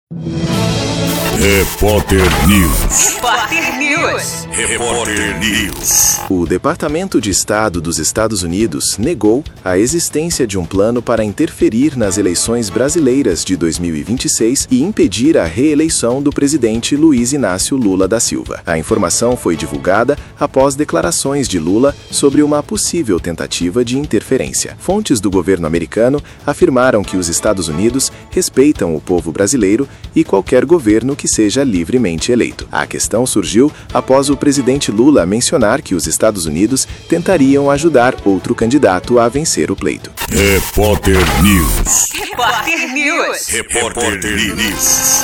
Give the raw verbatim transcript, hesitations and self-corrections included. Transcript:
Repórter News. Repórter News. Repórter News. O Departamento de Estado dos Estados Unidos negou a existência de um plano para interferir nas eleições brasileiras de dois mil e vinte e seis e impedir a reeleição do presidente Luiz Inácio Lula da Silva. A informação foi divulgada após declarações de Lula sobre uma possível tentativa de interferência. Fontes do governo americano afirmaram que os Estados Unidos respeitam o povo brasileiro e qualquer governo que seja livremente eleito. A questão surgiu após o presidente Lula mencionar que os Estados Unidos tentariam ajudar outro candidato a vencer o pleito. Repórter News. Repórter News. Repórter News.